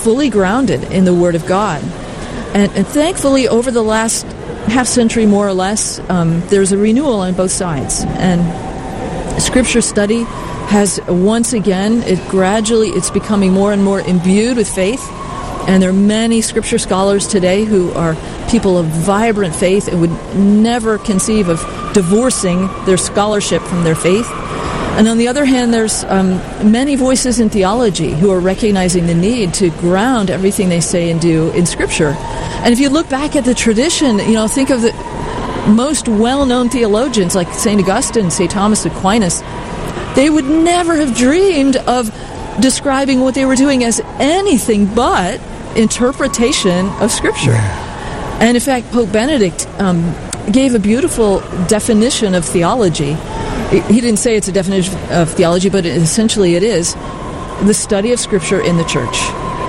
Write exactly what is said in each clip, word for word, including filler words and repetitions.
fully grounded in the Word of God. And, and thankfully, over the last half century, more or less, um, there's a renewal on both sides. And Scripture study has once again, it gradually, it's becoming more and more imbued with faith. And there are many Scripture scholars today who are people of vibrant faith and would never conceive of divorcing their scholarship from their faith. And on the other hand, there's um, many voices in theology who are recognizing the need to ground everything they say and do in Scripture. And if you look back at the tradition, you know, think of the most well-known theologians like Saint Augustine, Saint Thomas Aquinas. They would never have dreamed of describing what they were doing as anything but interpretation of Scripture. And in fact, Pope Benedict um, gave a beautiful definition of theology. He didn't say it's a definition of theology, but essentially it is the study of Scripture in the church.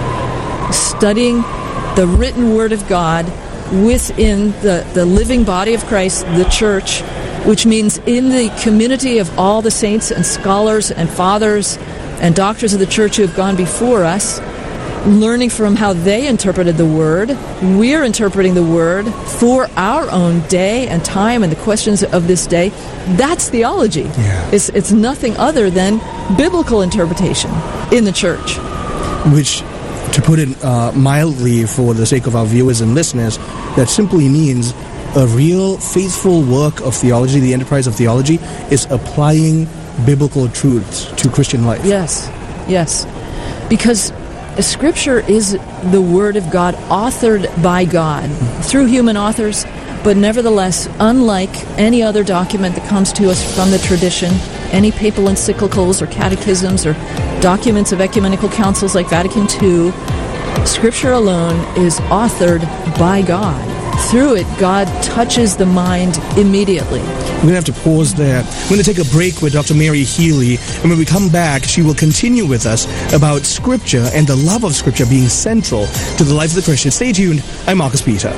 Studying the written Word of God within the, the living body of Christ, the church, which means in the community of all the saints and scholars and fathers and doctors of the church who have gone before us, learning from how they interpreted the Word. We're interpreting the Word for our own day and time and the questions of this day. That's theology. Yeah. It's, it's nothing other than biblical interpretation in the church. Which, to put it uh, mildly for the sake of our viewers and listeners, that simply means a real faithful work of theology, the enterprise of theology, is applying biblical truths to Christian life. Yes, yes. Because Scripture is the Word of God, authored by God through human authors, but nevertheless, unlike any other document that comes to us from the tradition, any papal encyclicals or catechisms or documents of ecumenical councils like Vatican Two, Scripture alone is authored by God. Through it, God touches the mind immediately. We're going to have to pause there. We're going to take a break with Doctor Mary Healy, and when we come back, she will continue with us about Scripture and the love of Scripture being central to the life of the Christian. Stay tuned. I'm Marcus Peter.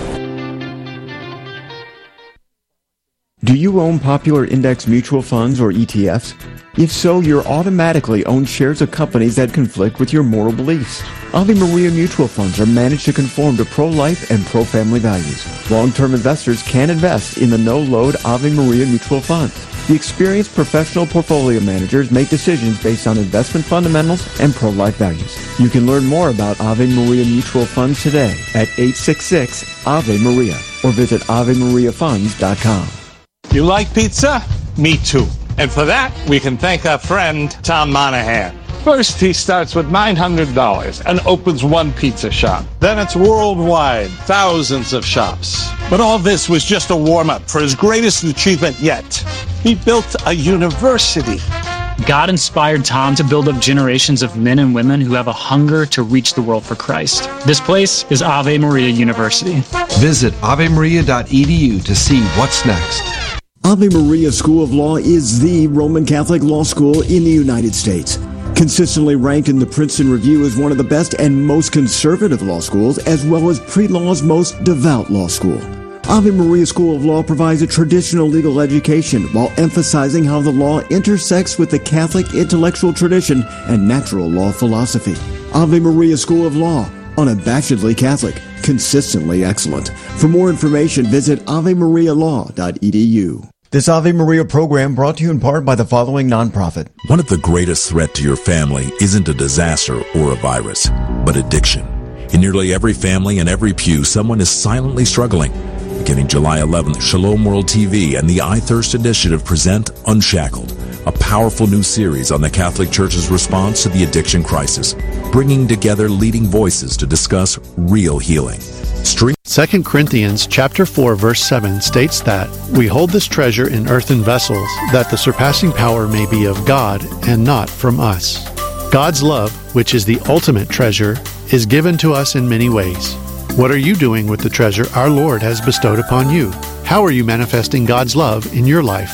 Do you own popular index mutual funds or E T Fs? If so, you're automatically own shares of companies that conflict with your moral beliefs. Ave Maria mutual funds are managed to conform to pro-life and pro-family values. Long-term investors can invest in the no-load Ave Maria mutual funds. The experienced professional portfolio managers make decisions based on investment fundamentals and pro-life values. You can learn more about Ave Maria mutual funds today at eight six six Ave Maria or visit ave maria funds dot com. You like pizza? Me too. And for that, we can thank our friend, Tom Monahan. First, he starts with nine hundred dollars and opens one pizza shop. Then it's worldwide, thousands of shops. But all this was just a warm-up for his greatest achievement yet. He built a university. God inspired Tom to build up generations of men and women who have a hunger to reach the world for Christ. This place is Ave Maria University. Visit ave maria dot e d u to see what's next. Ave Maria School of Law is the Roman Catholic law school in the United States. Consistently ranked in the Princeton Review as one of the best and most conservative law schools, as well as pre-law's most devout law school. Ave Maria School of Law provides a traditional legal education while emphasizing how the law intersects with the Catholic intellectual tradition and natural law philosophy. Ave Maria School of Law, unabashedly Catholic, consistently excellent. For more information, visit ave maria law dot e d u. This Ave Maria program brought to you in part by the following nonprofit. One of the greatest threats to your family isn't a disaster or a virus, but addiction. In nearly every family and every pew, someone is silently struggling. Beginning July eleventh, Shalom World T V and the I Thirst Initiative present Unshackled, a powerful new series on the Catholic Church's response to the addiction crisis, bringing together leading voices to discuss real healing. Stream- Second Corinthians chapter four verse seven states that we hold this treasure in earthen vessels, that the surpassing power may be of God and not from us. God's love, which is the ultimate treasure, is given to us in many ways. What are you doing with the treasure our Lord has bestowed upon you? How are you manifesting God's love in your life?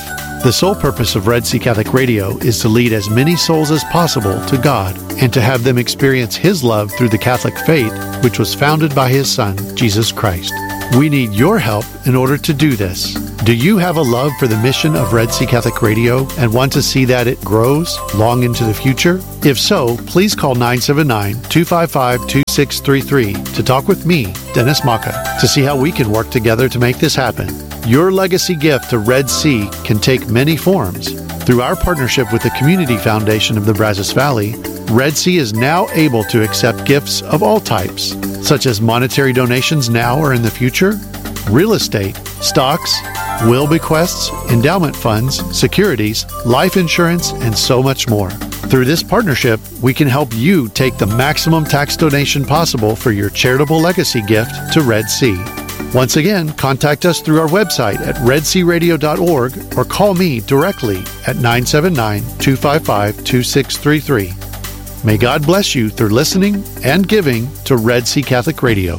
The sole purpose of Red Sea Catholic Radio is to lead as many souls as possible to God and to have them experience His love through the Catholic faith, which was founded by His Son, Jesus Christ. We need your help in order to do this. Do you have a love for the mission of Red Sea Catholic Radio and want to see that it grows long into the future? If so, please call nine seven nine, two five five, two six three three to talk with me, Dennis Maka, to see how we can work together to make this happen. Your legacy gift to Red Sea can take many forms. Through our partnership with the Community Foundation of the Brazos Valley, Red Sea is now able to accept gifts of all types, such as monetary donations now or in the future, real estate, stocks, will bequests, endowment funds, securities, life insurance, and so much more. Through this partnership, we can help you take the maximum tax donation possible for your charitable legacy gift to Red Sea. Once again, contact us through our website at red sea radio dot org or call me directly at nine seven nine, two five five, two six three three. May God bless you through listening and giving to Red Sea Catholic Radio.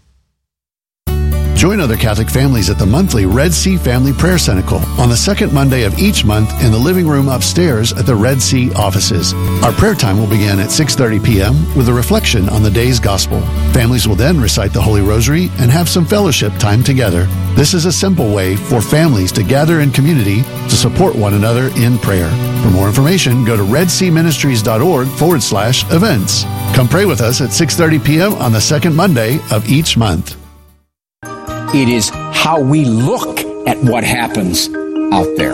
Join other Catholic families at the monthly Red Sea Family Prayer Cenacle on the second Monday of each month in the living room upstairs at the Red Sea offices. Our prayer time will begin at six thirty p.m. with a reflection on the day's gospel. Families will then recite the Holy Rosary and have some fellowship time together. This is a simple way for families to gather in community to support one another in prayer. For more information, go to redseaministries.org forward slash events. Come pray with us at six thirty p.m. on the second Monday of each month. It is how we look at what happens out there.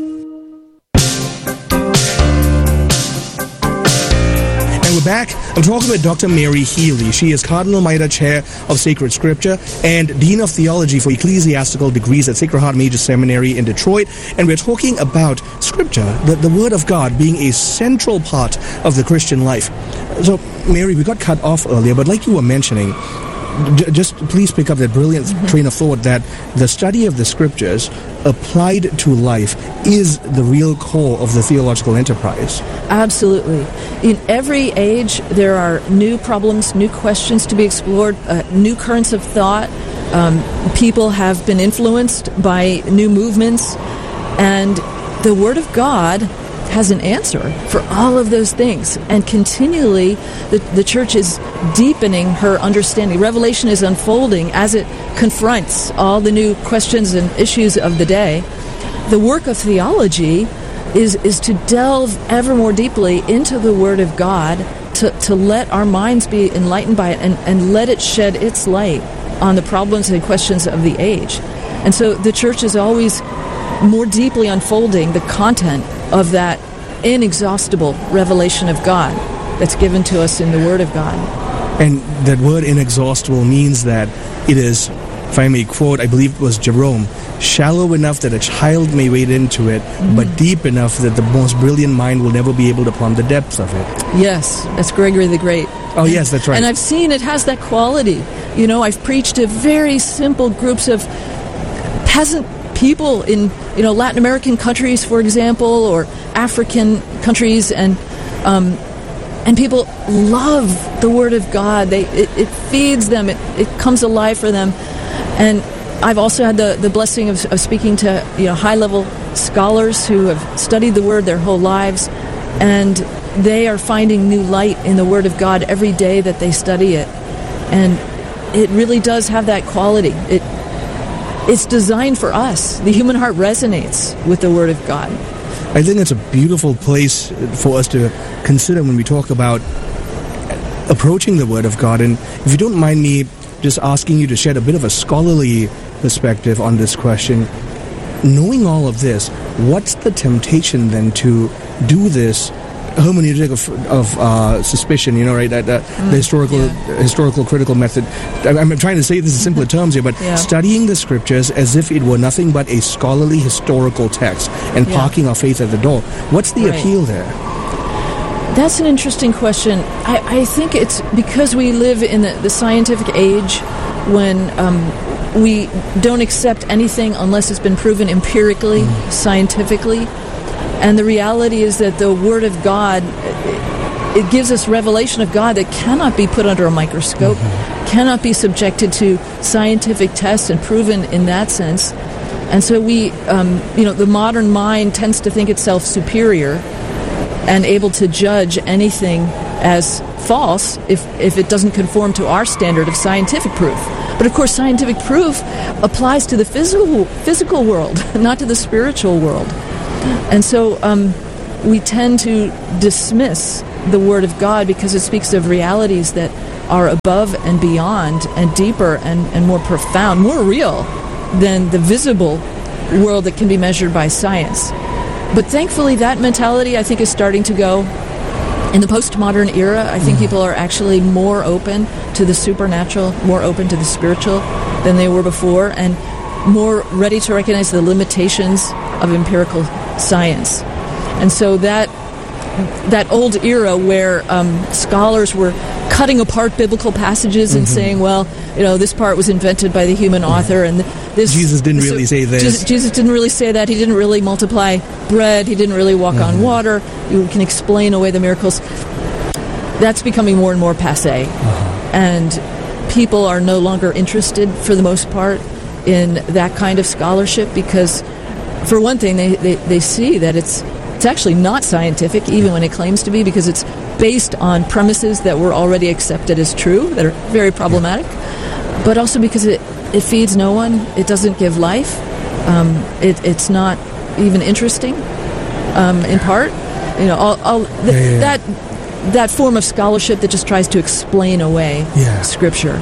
And we're back. I'm talking with Doctor Mary Healy. She is Cardinal Miter Chair of Sacred Scripture and Dean of Theology for Ecclesiastical Degrees at Sacred Heart Major Seminary in Detroit. And we're talking about Scripture, the, the Word of God being a central part of the Christian life. So, Mary, we got cut off earlier, but like you were mentioning, just please pick up that brilliant mm-hmm. train of thought that the study of the Scriptures applied to life is the real core of the theological enterprise. Absolutely. In every age, there are new problems, new questions to be explored, uh, new currents of thought. Um, people have been influenced by new movements, and the Word of God has an answer for all of those things. And continually, the, the church is deepening her understanding. Revelation is unfolding as it confronts all the new questions and issues of the day. The work of theology is, is to delve ever more deeply into the Word of God, to, to let our minds be enlightened by it and, and let it shed its light on the problems and questions of the age. And so the church is always more deeply unfolding the content of that inexhaustible revelation of God that's given to us in the Word of God. And that word inexhaustible means that it is, if I may quote, I believe it was Jerome, shallow enough that a child may wade into it, mm-hmm. but deep enough that the most brilliant mind will never be able to plumb the depths of it. Yes, that's Gregory the Great. Oh, and, yes, that's right. And I've seen it has that quality. You know, I've preached to very simple groups of peasant people in, you know, Latin American countries, for example, or African countries, and um, and people love the Word of God. They it, it feeds them. It, it comes alive for them. And I've also had the, the blessing of, of speaking to, you know, high-level scholars who have studied the Word their whole lives, and they are finding new light in the Word of God every day that they study it. And it really does have that quality. It It's designed for us. The human heart resonates with the Word of God. I think it's a beautiful place for us to consider when we talk about approaching the Word of God. And if you don't mind me just asking you to shed a bit of a scholarly perspective on this question, knowing all of this, what's the temptation then to do this hermeneutic of, of uh, suspicion, you know, right? That, that mm, the historical, yeah. historical critical method. I'm trying to say this in simpler terms here, but yeah. studying the Scriptures as if it were nothing but a scholarly historical text and yeah. parking our faith at the door. What's the right. appeal there? That's an interesting question. I, I think it's because we live in the, the scientific age when um, we don't accept anything unless it's been proven empirically, mm. scientifically. And the reality is that the Word of God, it gives us revelation of God that cannot be put under a microscope, mm-hmm. cannot be subjected to scientific tests and proven in that sense. And so we, um, you know, the modern mind tends to think itself superior and able to judge anything as false if, if it doesn't conform to our standard of scientific proof. But of course, scientific proof applies to the physical physical world, not to the spiritual world. And so um, we tend to dismiss the Word of God because it speaks of realities that are above and beyond and deeper and, and more profound, more real than the visible world that can be measured by science. But thankfully, that mentality, I think, is starting to go. In the postmodern era, I think people are actually more open to the supernatural, more open to the spiritual than they were before, and more ready to recognize the limitations of empirical science. And so that that old era where um, scholars were cutting apart biblical passages and mm-hmm. saying, well, you know, this part was invented by the human author, and this... Jesus didn't really so, say this. Jesus, Jesus didn't really say that. He didn't really multiply bread. He didn't really walk mm-hmm. on water. You can explain away the miracles. That's becoming more and more passé. Uh-huh. And people are no longer interested, for the most part, in that kind of scholarship because, for one thing, they, they, they see that it's it's actually not scientific, even when it claims to be, because it's based on premises that were already accepted as true, that are very problematic, but also because it, it feeds no one, it doesn't give life, um, it, it's not even interesting, um, in part. You know, all, all th- yeah, yeah, yeah. that that form of scholarship that just tries to explain away yeah. Scripture.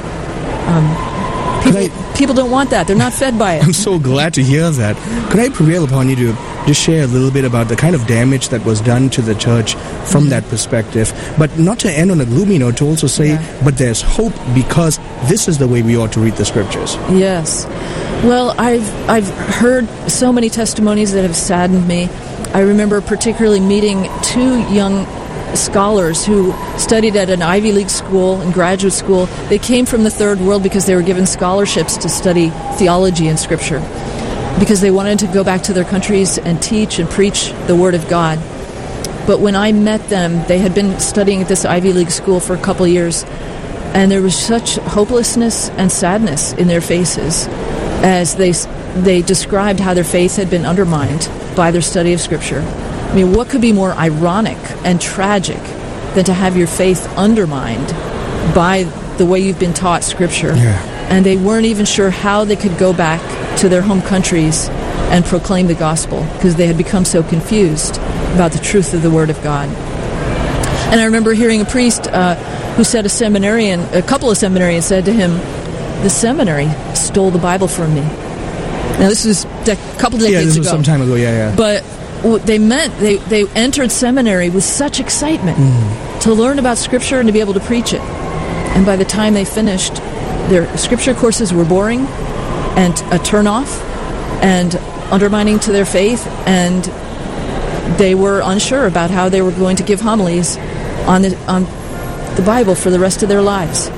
Um, people, I, people don't want that. They're not fed by it. I'm so glad to hear that. Could I prevail upon you to just share a little bit about the kind of damage that was done to the church from mm-hmm. that perspective, but not to end on a gloomy note, to also say, yeah. but there's hope because this is the way we ought to read the Scriptures. Yes. Well, I've I've heard so many testimonies that have saddened me. I remember particularly meeting two young scholars who studied at an Ivy League school and graduate school. They came from the third world because they were given scholarships to study theology and Scripture, because they wanted to go back to their countries and teach and preach the Word of God. But when I met them, they had been studying at this Ivy League school for a couple of years, and there was such hopelessness and sadness in their faces as they they described how their faith had been undermined by their study of Scripture. I mean, what could be more ironic and tragic than to have your faith undermined by the way you've been taught Scripture? Yeah. And they weren't even sure how they could go back to their home countries and proclaim the gospel because they had become so confused about the truth of the Word of God. And I remember hearing a priest uh, who said a seminarian, a couple of seminarians said to him, the seminary stole the Bible from me. Now, this was a couple decades ago. Yeah, this was ago. some time ago, yeah, yeah. But what they meant, they, they entered seminary with such excitement mm. to learn about Scripture and to be able to preach it. And by the time they finished, their Scripture courses were boring and a turnoff and undermining to their faith, and they were unsure about how they were going to give homilies on the, on the Bible for the rest of their lives.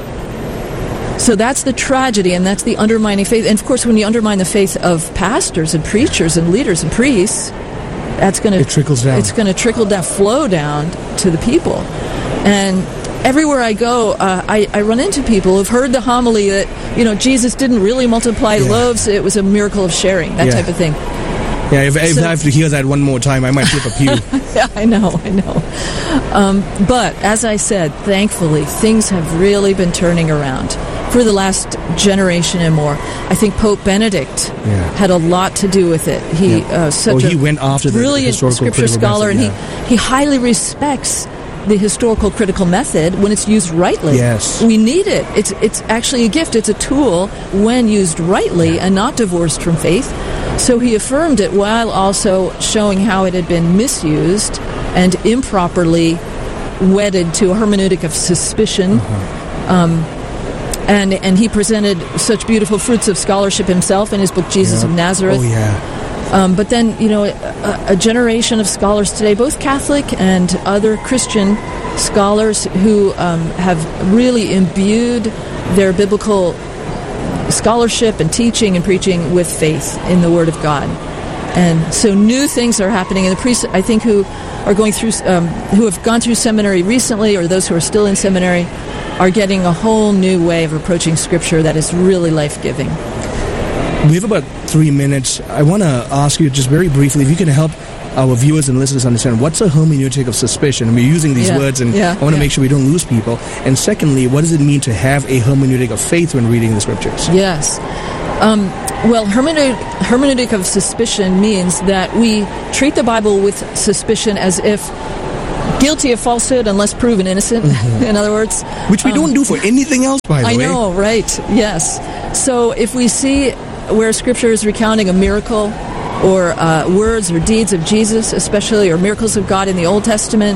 So that's the tragedy, and that's the undermining faith. And of course, when you undermine the faith of pastors and preachers and leaders and priests, that's going to it trickles down. It's going to trickle down, flow down to the people. And everywhere I go, uh, I, I run into people who've heard the homily that, you know, Jesus didn't really multiply yeah. loaves; it was a miracle of sharing, that yeah. type of thing. Yeah, if, if so, I have to hear that one more time, I might flip a pew. Yeah, I know, I know. Um, but as I said, thankfully, things have really been turning around for the last generation and more. I think Pope Benedict yeah. had a lot to do with it. He yeah. uh, such well, a he went after the brilliant scripture scholar, method, yeah. and he, he highly respects the historical critical method when it's used rightly. Yes. We need it. It's it's actually a gift. It's a tool when used rightly and not divorced from faith. So he affirmed it while also showing how it had been misused and improperly wedded to a hermeneutic of suspicion. Uh-huh. Um, and and he presented such beautiful fruits of scholarship himself in his book, Jesus yeah. of Nazareth. Oh, yeah. Um, but then, you know, a, a generation of scholars today, both Catholic and other Christian scholars, who um, have really imbued their biblical scholarship and teaching and preaching with faith in the Word of God. And so new things are happening. And the priests, I think, who are going through, um, who have gone through seminary recently, or those who are still in seminary, are getting a whole new way of approaching Scripture that is really life-giving. We have about three minutes, I want to ask you just very briefly if you can help our viewers and listeners understand what's a hermeneutic of suspicion. And we're using these yeah. words, and yeah. I want to yeah. make sure we don't lose people. And secondly, what does it mean to have a hermeneutic of faith when reading the scriptures? Yes. Um, well, hermeneutic, hermeneutic of suspicion means that we treat the Bible with suspicion as if guilty of falsehood unless proven innocent, mm-hmm. in other words. Which we um, don't do for anything else, by the I way. I know, right, yes. So if we see where Scripture is recounting a miracle or uh, words or deeds of Jesus, especially, or miracles of God in the Old Testament,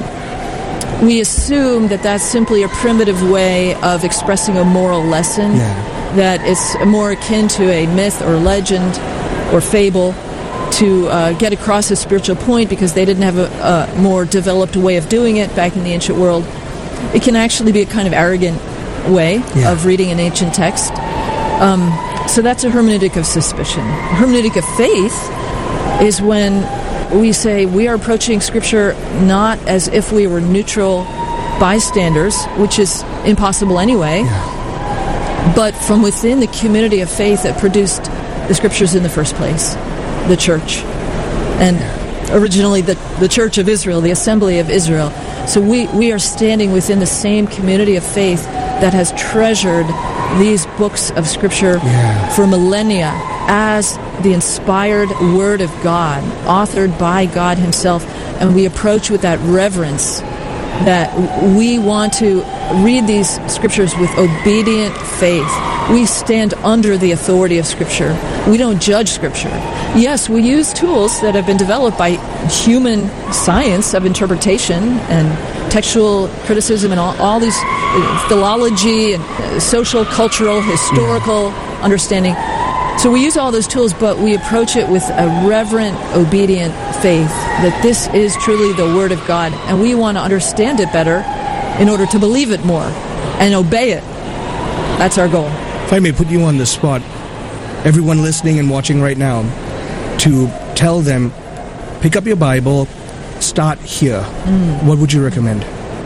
we assume that that's simply a primitive way of expressing a moral lesson, yeah. that it's more akin to a myth or legend or fable to uh, get across a spiritual point because they didn't have a, a more developed way of doing it back in the ancient world. It can actually be a kind of arrogant way yeah. of reading an ancient text. Um, so that's a hermeneutic of suspicion. A hermeneutic of faith is when we say we are approaching Scripture not as if we were neutral bystanders, which is impossible anyway, yeah. but from within the community of faith that produced the Scriptures in the first place, the church. And originally the, the Church of Israel, the Assembly of Israel. So we, we are standing within the same community of faith that has treasured these books of Scripture yeah. for millennia as the inspired Word of God, authored by God Himself. And we approach with that reverence that we want to read these Scriptures with obedient faith. We stand under the authority of Scripture. We don't judge Scripture. Yes, we use tools that have been developed by human science of interpretation and textual criticism and all, all these uh, philology and uh, social, cultural, historical yeah. understanding. So we use all those tools, but we approach it with a reverent, obedient faith that this is truly the Word of God, and we want to understand it better in order to believe it more and obey it. That's our goal. If I may put you on the spot, everyone listening and watching right now, to tell them, pick up your Bible, start here. Mm. What would you recommend?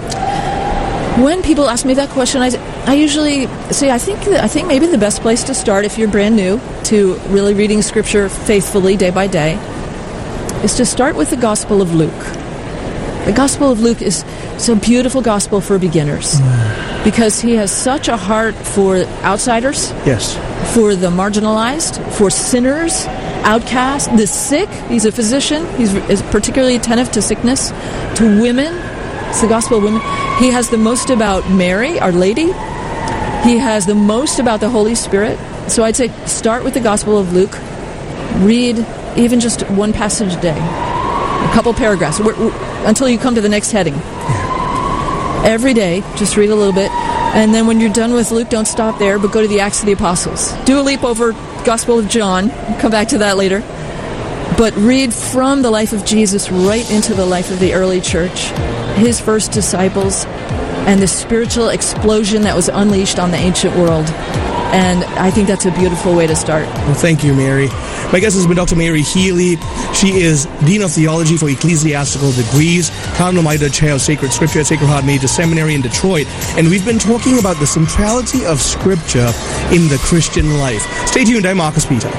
When people ask me that question, I, I usually say, I think I think maybe the best place to start if you're brand new to really reading Scripture faithfully day by day is to start with the Gospel of Luke. The Gospel of Luke is it's a beautiful gospel for beginners mm. because he has such a heart for outsiders, yes, for the marginalized, for sinners, outcasts, the sick. He's a physician. He's is particularly attentive to sickness, to women. It's the gospel of women. He has the most about Mary, Our Lady. He has the most about the Holy Spirit. So I'd say start with the Gospel of Luke. Read even just one passage a day, a couple paragraphs, we're, we're, until you come to the next heading. Yeah. Every day, just read a little bit. And then when you're done with Luke, don't stop there, but go to the Acts of the Apostles. Do a leap over Gospel of John. Come back to that later. But read from the life of Jesus right into the life of the early church, his first disciples, and the spiritual explosion that was unleashed on the ancient world. And I think that's a beautiful way to start. Well, thank you, Mary. My guest has been Doctor Mary Healy. She is Dean of Theology for Ecclesiastical Degrees, Cardinal Mitre Chair of Sacred Scripture at Sacred Heart Major Seminary in Detroit. And we've been talking about the centrality of Scripture in the Christian life. Stay tuned. I'm Marcus Peter.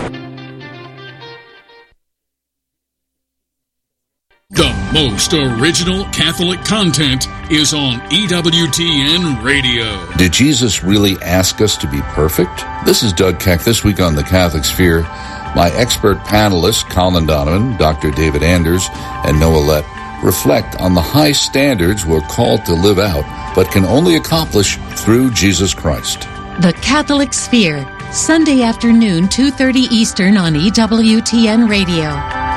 The most original Catholic content is on E W T N Radio. Did Jesus really ask us to be perfect? This is Doug Keck. This week on The Catholic Sphere, my expert panelists, Colin Donovan, Doctor David Anders, and Noah Lett, reflect on the high standards we're called to live out, but can only accomplish through Jesus Christ. The Catholic Sphere, Sunday afternoon, two thirty Eastern on E W T N Radio.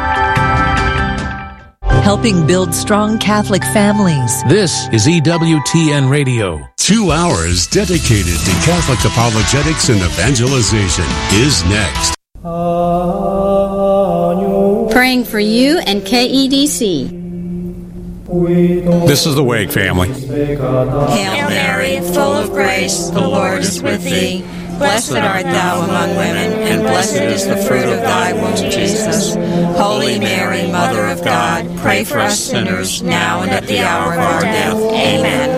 Helping build strong Catholic families. This is E W T N Radio. Two hours dedicated to Catholic apologetics and evangelization is next. Praying for you and K E D C. This is the Wake family. Hail Mary, full of grace, the Lord is with thee. Blessed art thou among women, and blessed is the fruit of thy womb, Jesus. Holy Mary, Mother of God, pray for us sinners, now and at the hour of our death. Amen.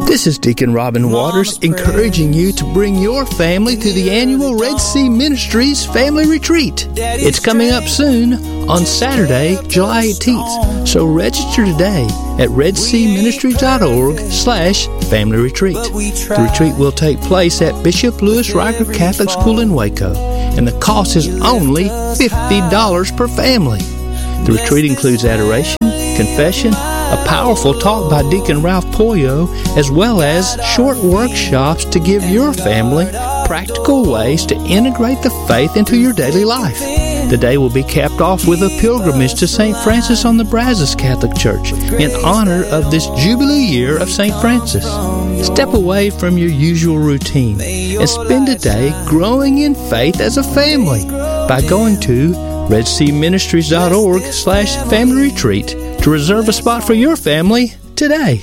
This is Deacon Robin Waters encouraging you to bring your family to the annual Red Sea Ministries Family Retreat. It's coming up soon on Saturday, July eighteenth. So register today at redseaministries.org slash family retreat. The retreat will take place at Bishop Lewis Riker Catholic School in Waco, and the cost is only fifty dollars per family. The retreat includes adoration, confession, a powerful talk by Deacon Ralph Polio, as well as short workshops to give your family practical ways to integrate the faith into your daily life. The day will be capped off with a pilgrimage to Saint Francis on the Brazos Catholic Church in honor of this Jubilee year of Saint Francis. Step away from your usual routine and spend a day growing in faith as a family by going to redseaministries.org slash family retreat to reserve a spot for your family today.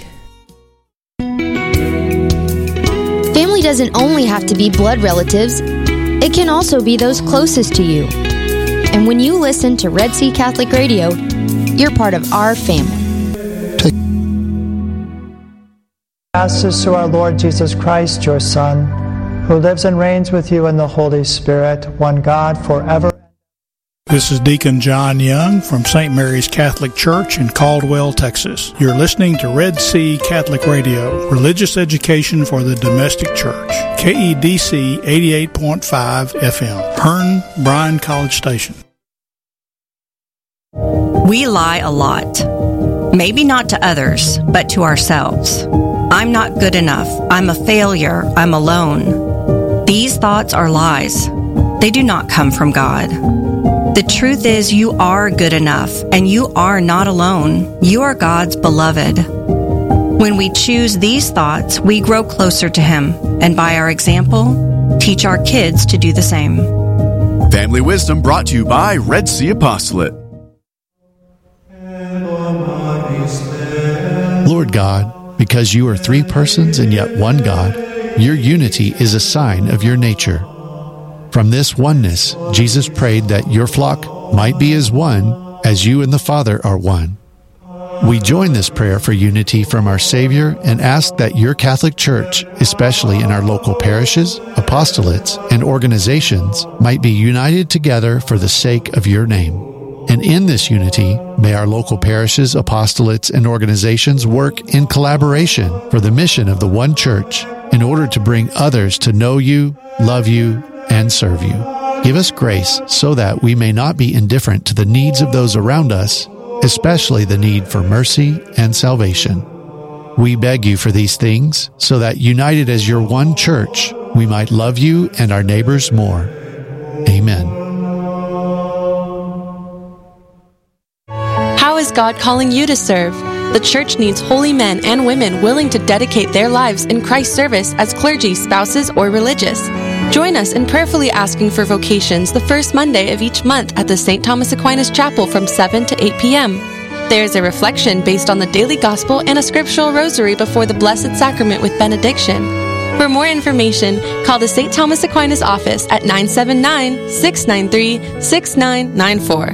Family doesn't only have to be blood relatives. It can also be those closest to you. And when you listen to Red Sea Catholic Radio, you're part of our family. Passes to our Lord Jesus Christ, your Son, who lives and reigns with you in the Holy Spirit, one God, forever. This is Deacon John Young from Saint Mary's Catholic Church in Caldwell, Texas. You're listening to Red Sea Catholic Radio, religious education for the domestic church. K E D C eighty-eight point five F M, Hearn Bryan College Station. We lie a lot. Maybe not to others, but to ourselves. I'm not good enough. I'm a failure. I'm alone. These thoughts are lies. They do not come from God. The truth is, you are good enough, and you are not alone. You are God's beloved. When we choose these thoughts, we grow closer to Him, and by our example, teach our kids to do the same. Family Wisdom brought to you by Red Sea Apostolate. Lord God, because you are three persons and yet one God, your unity is a sign of your nature. From this oneness, Jesus prayed that your flock might be as one, as you and the Father are one. We join this prayer for unity from our Savior and ask that your Catholic Church, especially in our local parishes, apostolates, and organizations, might be united together for the sake of your name. And in this unity, may our local parishes, apostolates, and organizations work in collaboration for the mission of the one Church in order to bring others to know you, love you, and serve you. Give us grace so that we may not be indifferent to the needs of those around us, especially the need for mercy and salvation. We beg you for these things so that, united as your one Church, we might love you and our neighbors more. Amen. How is God calling you to serve? The Church needs holy men and women willing to dedicate their lives in Christ's service as clergy, spouses, or religious. Join us in prayerfully asking for vocations the first Monday of each month at the Saint Thomas Aquinas Chapel from seven to eight p.m. There is a reflection based on the daily gospel and a scriptural rosary before the Blessed Sacrament with benediction. For more information, call the Saint Thomas Aquinas office at nine seven nine, six nine three, six nine nine four.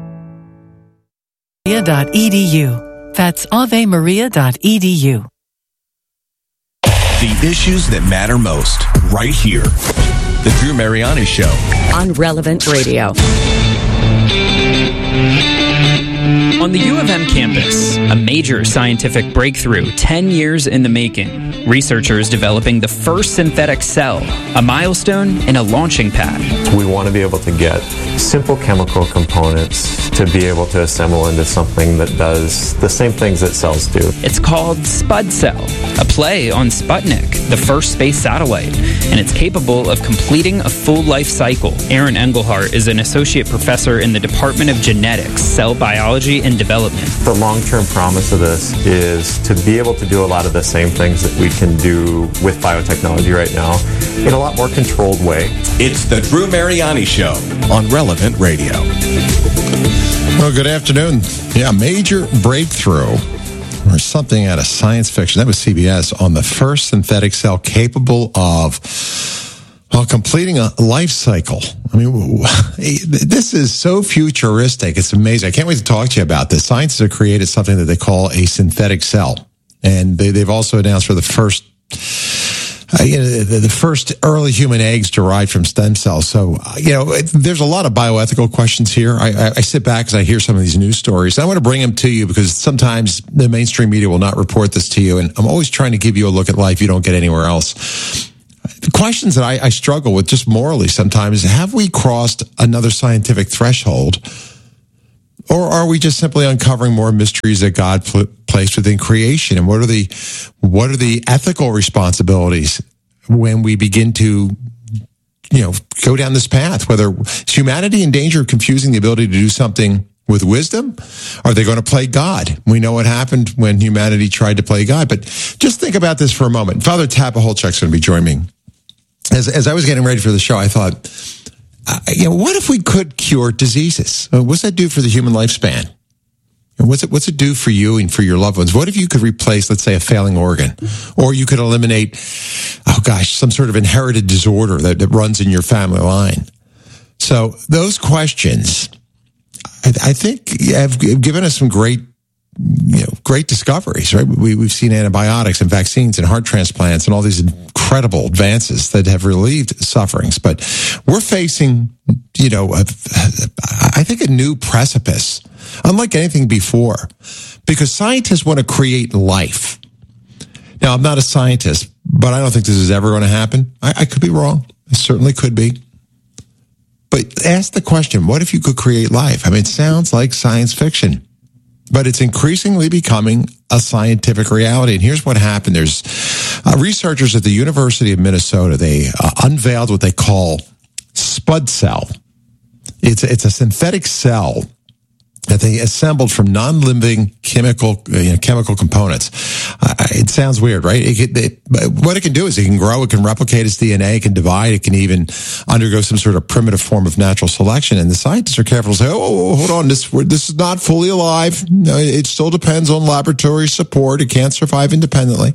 Edu. That's ave maria dot e d u. The issues that matter most, right here. The Drew Mariani Show. On Relevant Radio. On the U of M campus, a major scientific breakthrough ten years in the making. Researchers developing the first synthetic cell, a milestone and a launching pad. We want to be able to get simple chemical components to be able to assemble into something that does the same things that cells do. It's called SpudCell, a play on Sputnik, the first space satellite, and it's capable of completing a full life cycle. Aaron Engelhart is an associate professor in the Department of Genetics, Cell Biology and Development. The long-term promise of this is to be able to do a lot of the same things that we can do with biotechnology right now in a lot more controlled way. It's the Drew Mariani Show on Relevant Radio. Well, good afternoon. Yeah, major breakthrough or something out of science fiction. That was C B S on the first synthetic cell capable of well, completing a life cycle. I mean, this is so futuristic. It's amazing. I can't wait to talk to you about this. Scientists have created something that they call a synthetic cell. And they, they've also announced for the first Uh, you know, the, the first early human eggs derived from stem cells. So, uh, you know, it, there's a lot of bioethical questions here. I, I, I sit back as I hear some of these news stories. I want to bring them to you because sometimes the mainstream media will not report this to you. And I'm always trying to give you a look at life you don't get anywhere else. The questions that I, I struggle with just morally sometimes, have we crossed another scientific threshold? Or are we just simply uncovering more mysteries that God pl- placed within creation? And what are the what are the ethical responsibilities when we begin to, you know, go down this path? Whether is humanity in danger of confusing the ability to do something with wisdom? Are they going to play God? We know what happened when humanity tried to play God. But just think about this for a moment. Father Tab Holchek's going to be joining me. As as I was getting ready for the show, I thought, Uh, you know, what if we could cure diseases? Uh, what's that do for the human lifespan? And what's it, what's it do for you and for your loved ones? What if you could replace, let's say, a failing organ? Or you could eliminate, oh gosh, some sort of inherited disorder that, that runs in your family line? So those questions, I, I think, have given us some great, you know, great discoveries, right? We, we've seen antibiotics and vaccines and heart transplants and all these incredible advances that have relieved sufferings. But we're facing, you know, a, I think a new precipice, unlike anything before, because scientists want to create life. Now, I'm not a scientist, but I don't think this is ever going to happen. I, I could be wrong. It certainly could be. But ask the question, what if you could create life? I mean, it sounds like science fiction. But it's increasingly becoming a scientific reality. And here's what happened. There's uh, researchers at the University of Minnesota. They uh, unveiled what they call Spud Cell. It's, it's a synthetic cell that they assembled from non-living chemical you know, chemical components. Uh, it sounds weird, right? It, it, it, what it can do is it can grow, it can replicate its D N A, it can divide, it can even undergo some sort of primitive form of natural selection. And the scientists are careful to say, oh, hold on, this this is not fully alive. No, it still depends on laboratory support. It can't survive independently.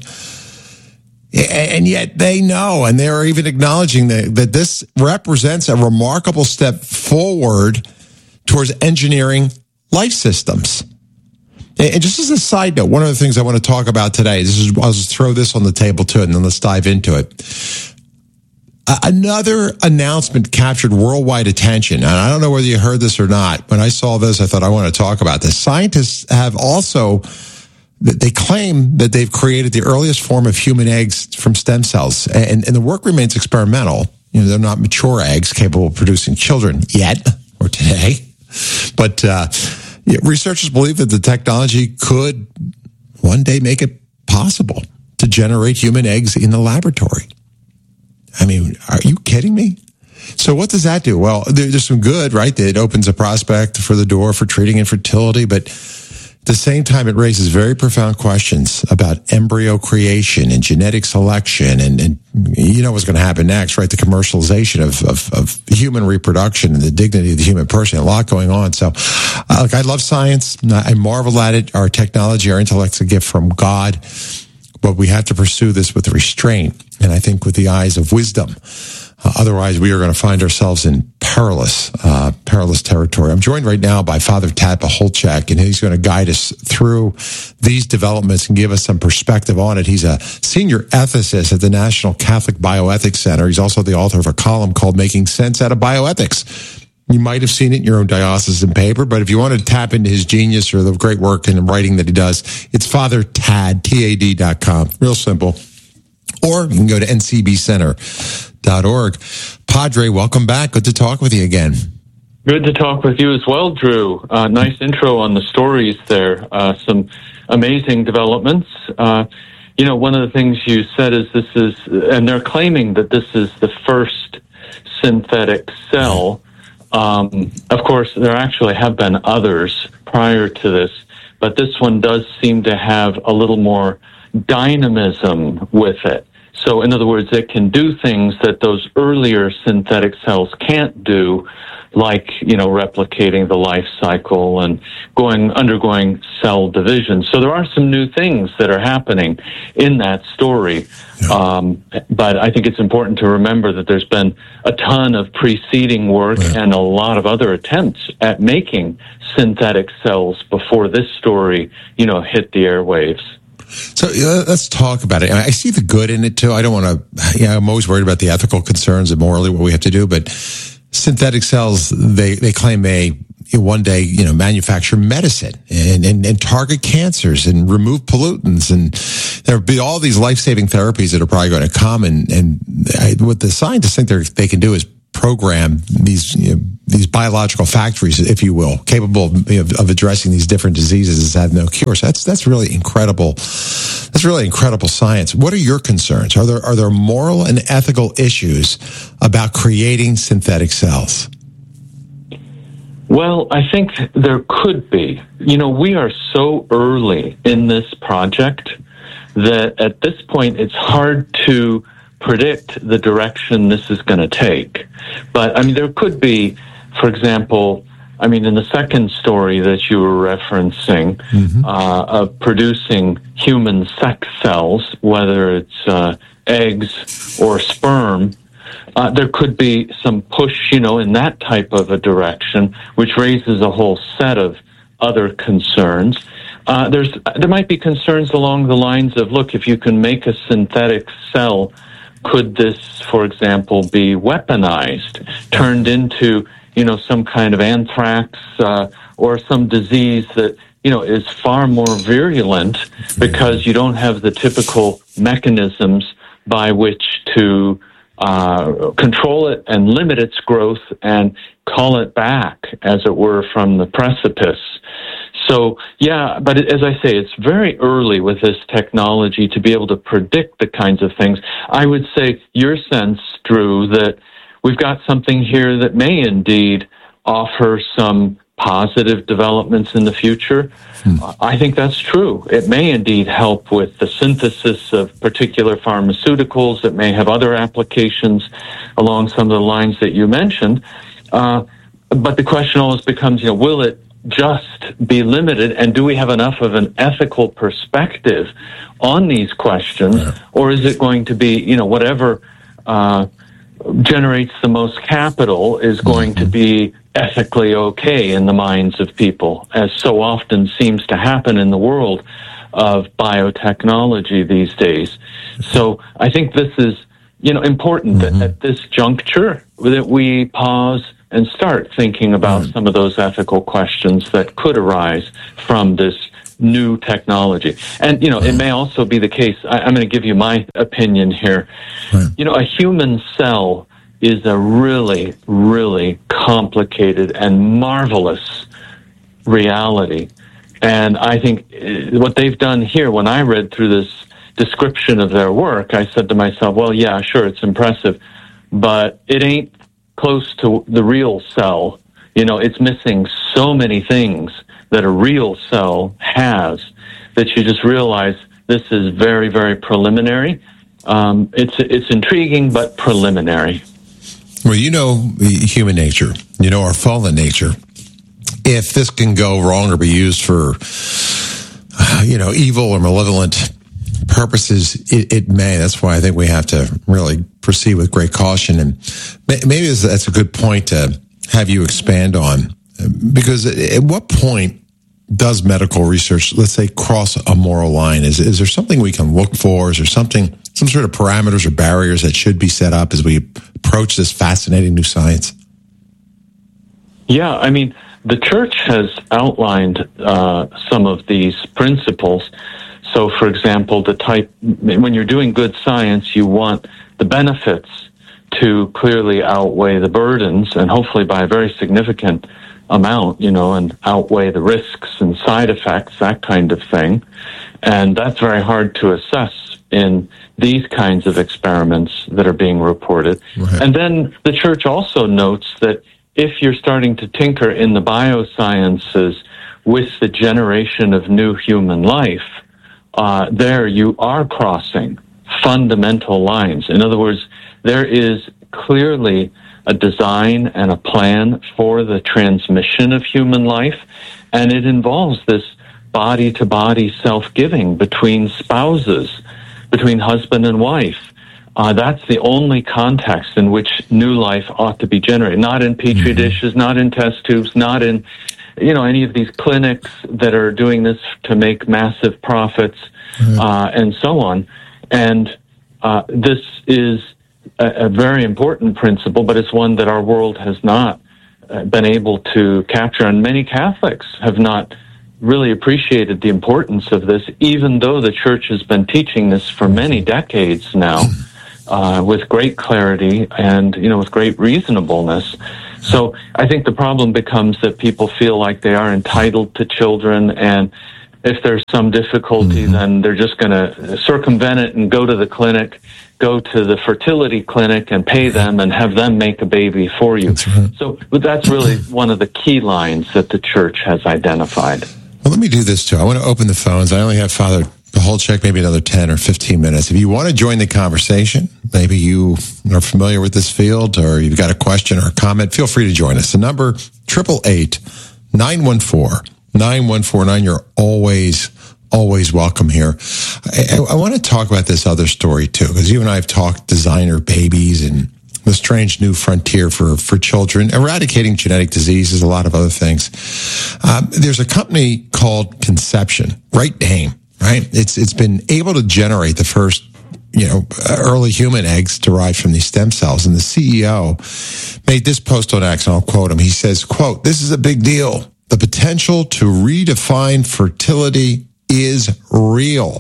And yet they know, and they're even acknowledging that, that this represents a remarkable step forward towards engineering life systems. And just as a side note, one of the things I want to talk about today, this is, I'll just throw this on the table too, and then let's dive into it. Uh, another announcement captured worldwide attention, and I don't know whether you heard this or not. When I saw this, I thought I want to talk about this. Scientists have also, they claim that they've created the earliest form of human eggs from stem cells, and, and the work remains experimental. You know, they're not mature eggs capable of producing children yet, or today. But uh, yeah, researchers believe that the technology could one day make it possible to generate human eggs in the laboratory. I mean, are you kidding me? So what does that do? Well, there, there's some good, right? It opens a prospect for the door for treating infertility, but at the same time, it raises very profound questions about embryo creation and genetic selection, and, and you know what's going to happen next, right? The commercialization of, of, of human reproduction and the dignity of the human person. A lot going on. So, uh, look, I love science. I marvel at it. Our technology, our intellect's a gift from God, but we have to pursue this with restraint, and I think with the eyes of wisdom. Uh, otherwise, we are going to find ourselves in perilous, uh, perilous territory. I'm joined right now by Father Tab Holchek, and he's going to guide us through these developments and give us some perspective on it. He's a senior ethicist at the National Catholic Bioethics Center. He's also the author of a column called Making Sense Out of Bioethics. You might have seen it in your own diocesan paper, but if you want to tap into his genius or the great work and writing that he does, it's father tad, T A D dot com. Real simple. Or you can go to N C B center dot org. Padre, welcome back. Good to talk with you again. Good to talk with you as well, Drew. Uh, nice intro on the stories there. Uh, some amazing developments. Uh, you know, one of the things you said is this is, and they're claiming that this is the first synthetic cell. Um, of course, there actually have been others prior to this, but this one does seem to have a little more dynamism with it. So, in other words, it can do things that those earlier synthetic cells can't do, like, you know, replicating the life cycle and going, undergoing cell division. So there are some new things that are happening in that story. Yeah. Um, but I think it's important to remember that there's been a ton of preceding work yeah. and a lot of other attempts at making synthetic cells before this story, you know, hit the airwaves. So uh, let's talk about it. I see the good in it too. I don't want to, you know, I'm always worried about the ethical concerns and morally what we have to do, but synthetic cells, they, they claim may one day, you know, manufacture medicine and, and, and target cancers and remove pollutants. And there'll be all these life-saving therapies that are probably going to come. And, and I, what the scientists think they they can do is program these, you know, these biological factories, if you will, capable of, you know, of addressing these different diseases that have no cure. So that's, that's really incredible. That's really incredible science. What are your concerns? Are there, are there moral and ethical issues about creating synthetic cells? Well, I think there could be. You know, we are so early in this project that at this point it's hard to predict the direction this is going to take. But, I mean, there could be, for example, I mean, in the second story that you were referencing, mm-hmm. uh, of producing human sex cells, whether it's uh, eggs or sperm, Uh, there could be some push, you know, in that type of a direction, which raises a whole set of other concerns. Uh, there's there might be concerns along the lines of, look, if you can make a synthetic cell, could this, for example, be weaponized, turned into, you know, some kind of anthrax uh, or some disease that, you know, is far more virulent because you don't have the typical mechanisms by which to Uh, control it and limit its growth and call it back, as it were, from the precipice. So, yeah, but as I say, it's very early with this technology to be able to predict the kinds of things. I would say your sense, Drew, that we've got something here that may indeed offer some positive developments in the future. Hmm. I think that's true. It may indeed help with the synthesis of particular pharmaceuticals. It may have other applications along some of the lines that you mentioned. Uh, but the question always becomes, you know, will it just be limited, and do we have enough of an ethical perspective on these questions, yeah. or is it going to be, you know, whatever uh, generates the most capital is going mm-hmm. to be ethically okay in the minds of people, as so often seems to happen in the world of biotechnology these days. So I think this is, you know, important mm-hmm. that at this juncture that we pause and start thinking about mm-hmm. some of those ethical questions that could arise from this new technology. And, you know, mm-hmm. it may also be the case, I, I'm going to give you my opinion here. Mm-hmm. You know, a human cell is a really, really complicated and marvelous reality. And I think what they've done here, when I read through this description of their work, I said to myself, well, yeah, sure, it's impressive, but it ain't close to the real cell. You know, it's missing so many things that a real cell has that you just realize this is very, very preliminary. Um, it's it's intriguing, but preliminary. Well, you know human nature. You know our fallen nature. If this can go wrong or be used for, uh, you know, evil or malevolent purposes, it, it may. That's why I think we have to really proceed with great caution. And maybe that's a good point to have you expand on. Because at what point does medical research, let's say, cross a moral line? Is is there something we can look for? Is there something, some sort of parameters or barriers that should be set up as we approach this fascinating new science? Yeah, I mean, the church has outlined uh, some of these principles. So, for example, the type, when you're doing good science, you want the benefits to clearly outweigh the burdens, and hopefully by a very significant amount, you know, and outweigh the risks and side effects, that kind of thing. And that's very hard to assess in these kinds of experiments that are being reported. Right. And then the church also notes that if you're starting to tinker in the biosciences with the generation of new human life, uh, there you are crossing fundamental lines. In other words, there is clearly a design and a plan for the transmission of human life, and it involves this body-to-body self-giving between spouses, between husband and wife. Uh, that's the only context in which new life ought to be generated. Not in petri mm-hmm. dishes, not in test tubes, not in you know, any of these clinics that are doing this to make massive profits, mm-hmm. uh, and so on. And uh, this is a, a very important principle, but it's one that our world has not uh, been able to capture, and many Catholics have not really appreciated the importance of this, even though the Church has been teaching this for many decades now, uh, with great clarity and, you know, with great reasonableness. So I think the problem becomes that people feel like they are entitled to children, and if there's some difficulty, mm-hmm. then they're just going to circumvent it and go to the clinic, go to the fertility clinic and pay them and have them make a baby for you. That's right. So but that's really one of the key lines that the Church has identified. Well, let me do this, too. I want to open the phones. I only have Father Holchek, maybe another ten or fifteen minutes. If you want to join the conversation, maybe you are familiar with this field or you've got a question or a comment, feel free to join us. The number, eight eight eight, nine one four, nine one four nine. You're always, always welcome here. I, I, I want to talk about this other story, too, because you and I have talked designer babies and the strange new frontier for, for children, eradicating genetic diseases, a lot of other things. Um, there's a company called Conception, right name, right? It's it's been able to generate the first, you know, early human eggs derived from these stem cells. And the C E O made this post on X, and I'll quote him. He says, quote, "This is a big deal. The potential to redefine fertility is real."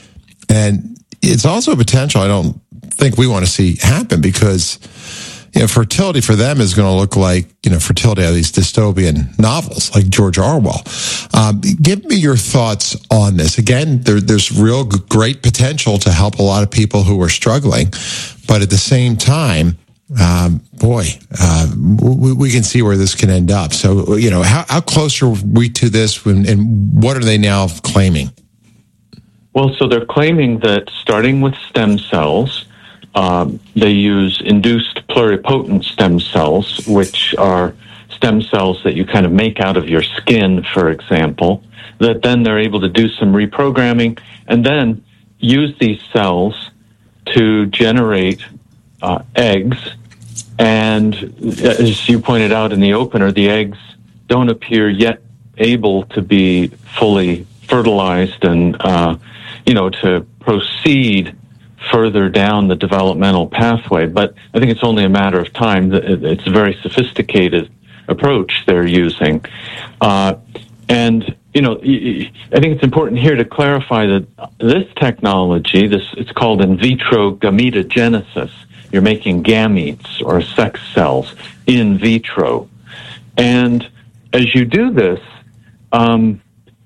And it's also a potential I don't think we want to see happen, because, you know, fertility for them is going to look like, you know, fertility out of these dystopian novels like George Orwell. Um, give me your thoughts on this. Again, there, there's real great potential to help a lot of people who are struggling, but at the same time, um, boy, uh, we, we can see where this can end up. So, you know, how, how close are we to this, and, and what are they now claiming? Well, so they're claiming that starting with stem cells, Um, they use induced pluripotent stem cells, which are stem cells that you kind of make out of your skin, for example, that then they're able to do some reprogramming and then use these cells to generate uh, eggs. And as you pointed out in the opener, the eggs don't appear yet able to be fully fertilized and, uh, you know, to proceed further down the developmental pathway. But I think it's only a matter of time. It's a very sophisticated approach they're using. Uh, and, you know, I think it's important here to clarify that this technology, this it's called in vitro gametogenesis. You're making gametes or sex cells in vitro. And as you do this, um,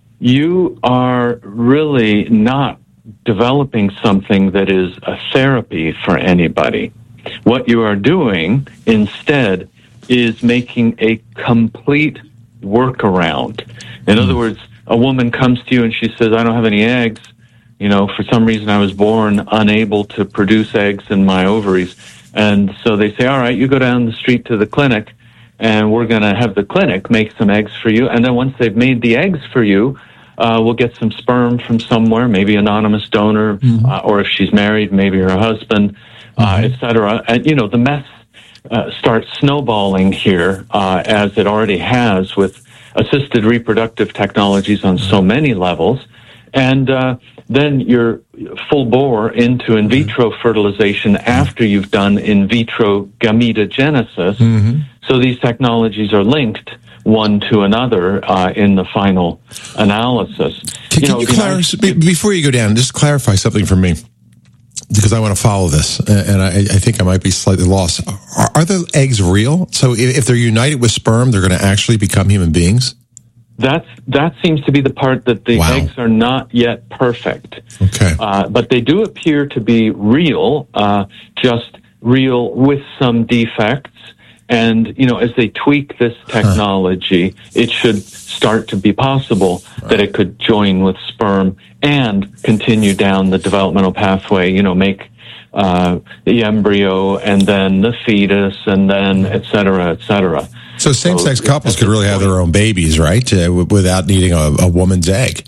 you are really not developing something that is a therapy for anybody. What you are doing instead is making a complete workaround. In other words, a woman comes to you and she says, "I don't have any eggs. You know, for some reason I was born unable to produce eggs in my ovaries." And so they say, "All right, you go down the street to the clinic and we're going to have the clinic make some eggs for you. And then once they've made the eggs for you, Uh, we'll get some sperm from somewhere, maybe anonymous donor, mm-hmm. uh, or if she's married, maybe her husband, uh, mm-hmm. et cetera." And, you know, the mess uh, starts snowballing here, uh, as it already has with assisted reproductive technologies on so many levels. And uh, then you're full bore into in vitro fertilization after you've done in vitro gametogenesis. Mm-hmm. So these technologies are linked one to another uh, in the final analysis. Can you, know, you clarify, nice- before you go down, just clarify something for me, because I want to follow this, and I, I think I might be slightly lost. Are, are the eggs real? So if they're united with sperm, they're going to actually become human beings? That's that seems to be the part that the wow. eggs are not yet perfect. Okay, uh, but they do appear to be real, uh, just real with some defects. And, you know, as they tweak this technology, huh. it should start to be possible right. that it could join with sperm and continue down the developmental pathway, you know, make uh, the embryo and then the fetus and then et cetera, et cetera. So same-sex so, couples could really have their own babies, right, uh, without needing a, a woman's egg?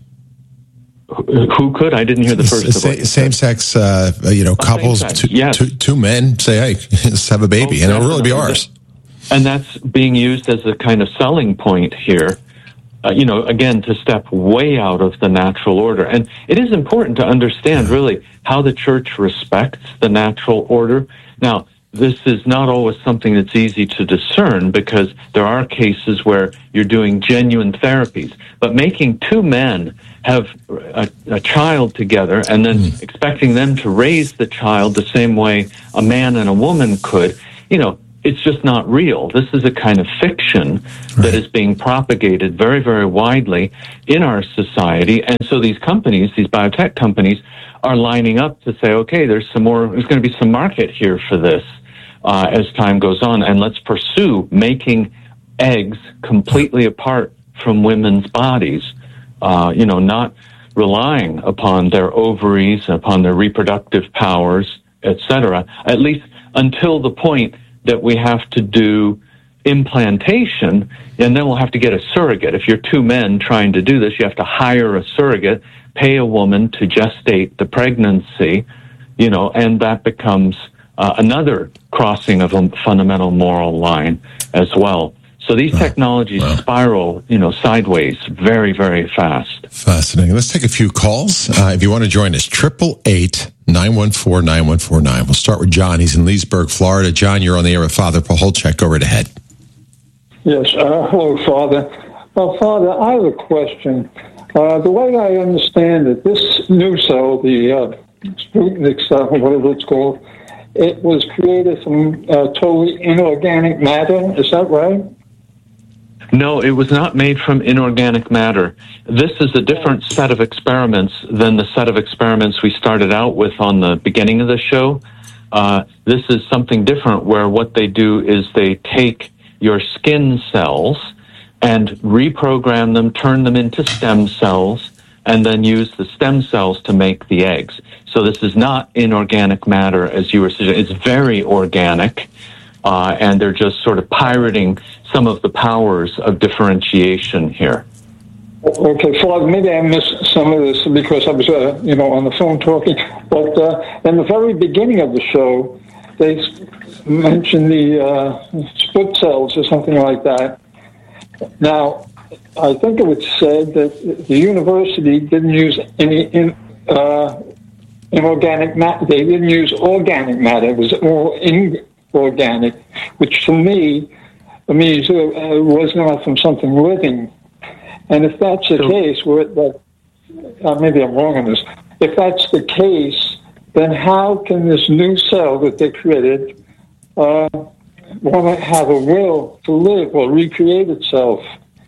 Who could? I didn't hear the first Sa- of Same-sex, uh, you know, oh, couples, two, yes. two, two men say, "Hey, let's have a baby," oh, and it'll really be ours. and that's being used as a kind of selling point here. Uh, you know, again, to step way out of the natural order. And it is important to understand, really, how the church respects the natural order. Now, this is not always something that's easy to discern, because there are cases where you're doing genuine therapies. But making two men have a, a child together and then mm. expecting them to raise the child the same way a man and a woman could, you know, it's just not real. This is a kind of fiction right. that is being propagated very, very widely in our society. And so these companies, these biotech companies, are lining up to say, okay, there's some more, there's going to be some market here for this uh, as time goes on. And let's pursue making eggs completely apart from women's bodies, uh, you know, not relying upon their ovaries, upon their reproductive powers, et cetera, at least until the point that we have to do implantation, and then we'll have to get a surrogate. If you're two men trying to do this, you have to hire a surrogate, pay a woman to gestate the pregnancy, you know, and that becomes uh, another crossing of a fundamental moral line as well. So these oh, technologies wow. spiral, you know, sideways very, very fast. Fascinating. Let's take a few calls. Uh, if you want to join us, triple eight nine one four nine one four nine. We'll start with John. He's in Leesburg, Florida. John, you're on the air with Father Pacholczyk. Go right ahead. Yes. Uh, hello, Father. Well, Father, I have a question. Uh, the way I understand it, this new cell, the uh, Sputnik cell, whatever it's called, it was created from uh, totally inorganic matter. Is that right? No, it was not made from inorganic matter. This is a different set of experiments than the set of experiments we started out with on the beginning of the show. Uh, this is something different, where what they do is they take your skin cells and reprogram them, turn them into stem cells, and then use the stem cells to make the eggs. So this is not inorganic matter, as you were suggesting. It's very organic. Uh, and they're just sort of pirating some of the powers of differentiation here. Okay, Father, maybe I missed some of this because I was, uh, you know, on the phone talking. But uh, in the very beginning of the show, they mentioned the uh, split cells or something like that. Now, I think it was said that the university didn't use any in, uh, inorganic matter. They didn't use organic matter. It was all in organic, which to me means it was not from something living. And if that's the so, case, where that, uh, maybe I'm wrong on this, if that's the case, then how can this new cell that they created uh, want to have a will to live or recreate itself?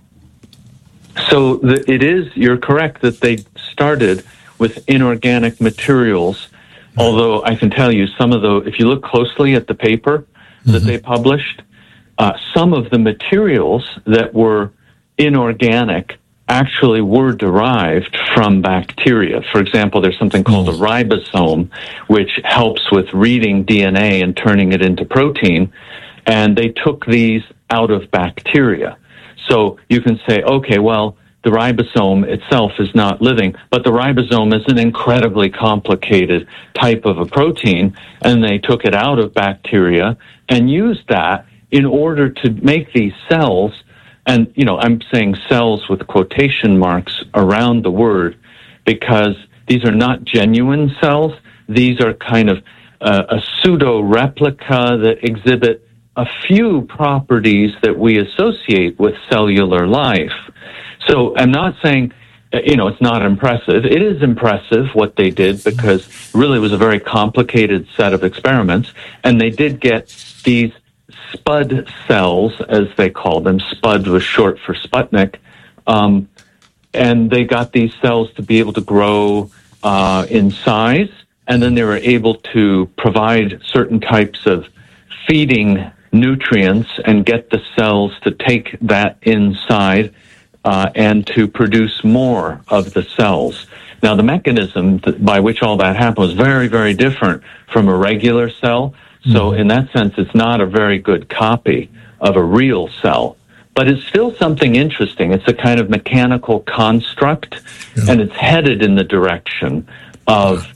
So the, it is, you're correct that they started with inorganic materials. Although I can tell you some of the, if you look closely at the paper that mm-hmm. they published, uh, some of the materials that were inorganic actually were derived from bacteria. For example, there's something called a ribosome, which helps with reading D N A and turning it into protein, and they took these out of bacteria. So you can say, okay, well, the ribosome itself is not living, but the ribosome is an incredibly complicated type of a protein, and they took it out of bacteria and used that in order to make these cells. And, you know, I'm saying cells with quotation marks around the word because these are not genuine cells. These are kind of uh, a pseudo-replica that exhibit a few properties that we associate with cellular life. So I'm not saying, you know, it's not impressive. It is impressive what they did because really it was a very complicated set of experiments. And they did get these spud cells, as they called them. Spud was short for Sputnik. Um, and they got these cells to be able to grow uh, in size. And then they were able to provide certain types of feeding nutrients and get the cells to take that inside Uh, and to produce more of the cells. Now, the mechanism th- by which all that happened was very, very different from a regular cell. So in that sense, it's not a very good copy of a real cell. But it's still something interesting. It's a kind of mechanical construct, yeah. and it's headed in the direction of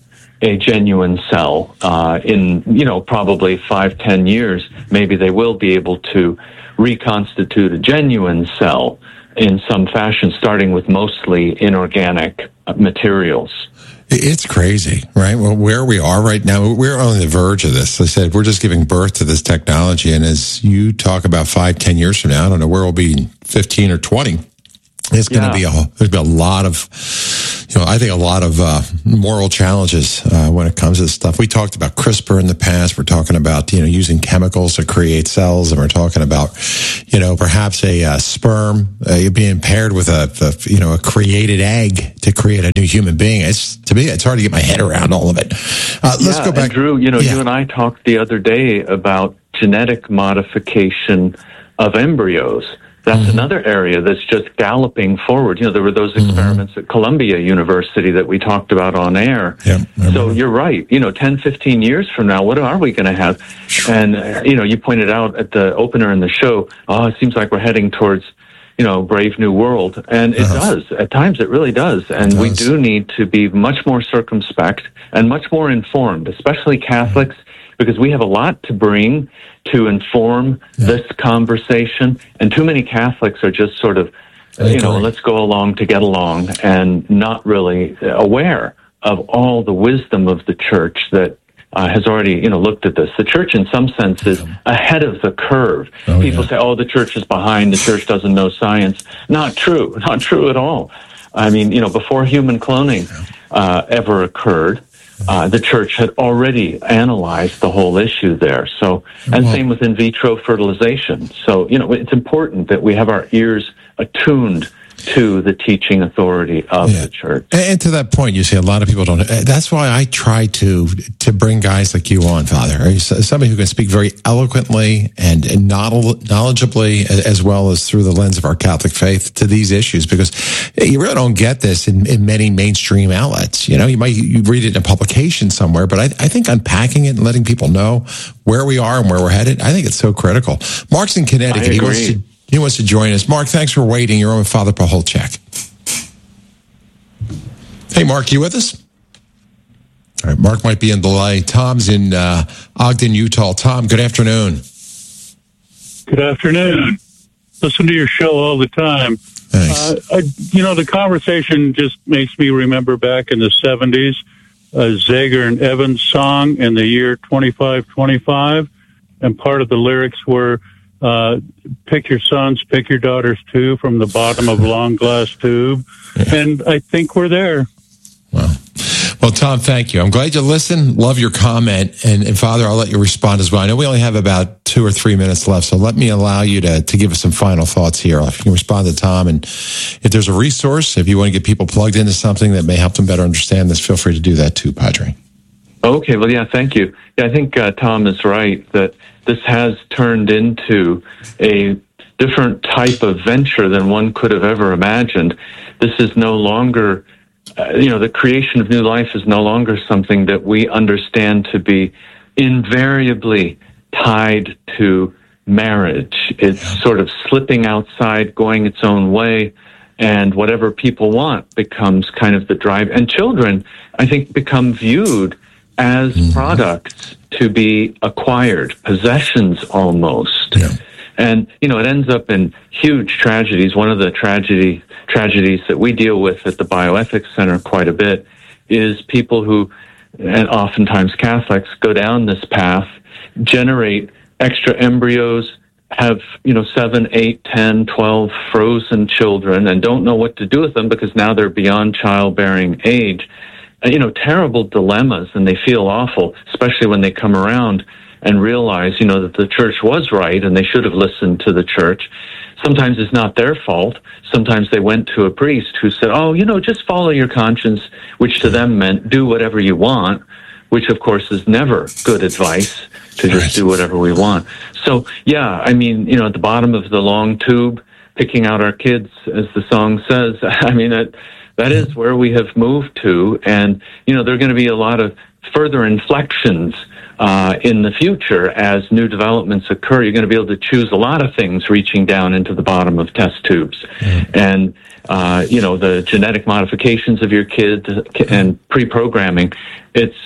a genuine cell. Uh, in, you know, probably five, ten years, maybe they will be able to reconstitute a genuine cell in some fashion, starting with mostly inorganic materials. It's crazy, right? Well, where we are right now, we're on the verge of this. I said, we're just giving birth to this technology. And as you talk about five, ten years from now, I don't know where we'll be in fifteen or twenty. It's going to yeah. be a, there's been a lot of, you know, I think a lot of uh, moral challenges uh, when it comes to this stuff. We talked about CRISPR in the past. We're talking about, you know, using chemicals to create cells. And we're talking about, you know, perhaps a uh, sperm uh, being paired with a, a, you know, a created egg to create a new human being. It's, to me, it's hard to get my head around all of it. Uh, let's yeah, go back. And Drew, you know, yeah. you and I talked the other day about genetic modification of embryos. That's mm-hmm. another area that's just galloping forward. You know, there were those experiments mm-hmm. at Columbia University that we talked about on air. Yep, so you're right. You know, ten, fifteen years from now, what are we going to have? And, uh, you know, you pointed out at the opener in the show, oh, it seems like we're heading towards, you know, Brave New World. And it uh-huh. does. At times it really does. And does. we do need to be much more circumspect and much more informed, especially Catholics, mm-hmm. because we have a lot to bring to inform yeah. this conversation. And too many Catholics are just sort of, you know, let's go along to get along and not really aware of all the wisdom of the church that uh, has already, you know, looked at this. The church, in some sense, is ahead of the curve. Oh, People yeah. say, oh, the church is behind. The church doesn't know science. Not true. Not true at all. I mean, you know, before human cloning uh, ever occurred, Uh, the church had already analyzed the whole issue there. So, and same with in vitro fertilization. So, you know, it's important that we have our ears attuned to the teaching authority of yeah. the church. And, and to that point, you see, a lot of people don't. That's why I try to to bring guys like you on, Father. Somebody who can speak very eloquently and, and knowledgeably, as well as through the lens of our Catholic faith, to these issues, because you really don't get this in, in many mainstream outlets. You know, you might you read it in a publication somewhere, but I, I think unpacking it and letting people know where we are and where we're headed, I think it's so critical. Mark's in Connecticut. I agree. He wants to He wants to join us. Mark, thanks for waiting. You're on with Father Pacholczyk. Hey, Mark, you with us? All right, Mark might be in delay. Tom's in uh, Ogden, Utah. Tom, good afternoon. Good afternoon. Listen to your show all the time. Thanks. Uh, I, you know, the conversation just makes me remember back in the seventies, a Zager and Evans song in the year twenty-five twenty-five, and part of the lyrics were, Uh, pick your sons, pick your daughters too, from the bottom of long glass tube. Yeah. And I think we're there. Wow. Well, Tom, thank you. I'm glad you listened. Love your comment. And, and Father, I'll let you respond as well. I know we only have about two or three minutes left, so let me allow you to, to give us some final thoughts here. If you can respond to Tom, and if there's a resource, if you want to get people plugged into something that may help them better understand this, feel free to do that too, Padre. Okay, well, yeah, thank you. Yeah, I think uh, Tom is right that this has turned into a different type of venture than one could have ever imagined. This is no longer, uh, you know, the creation of new life is no longer something that we understand to be invariably tied to marriage. It's sort of slipping outside, going its own way, and whatever people want becomes kind of the drive. And children, I think, become viewed as mm-hmm. products to be acquired, possessions almost. Yeah. And, you know, it ends up in huge tragedies. One of the tragedy tragedies that we deal with at the Bioethics Center quite a bit is people who, and oftentimes Catholics, go down this path, generate extra embryos, have, you know, seven, eight, ten, twelve frozen children, and don't know what to do with them because now they're beyond childbearing age. You know, terrible dilemmas, and they feel awful, especially when they come around and realize, you know, that the church was right and they should have listened to the church. Sometimes it's not their fault. Sometimes they went to a priest who said, oh, you know, just follow your conscience, which to them meant do whatever you want, which, of course, is never good advice, to just right. do whatever we want. So, yeah, I mean, you know, at the bottom of the long tube, picking out our kids, as the song says, I mean, it, that is where we have moved to. And, you know, there are going to be a lot of further inflections uh, in the future as new developments occur. You're going to be able to choose a lot of things reaching down into the bottom of test tubes. Mm-hmm. And, uh, you know, the genetic modifications of your kids and pre-programming, it's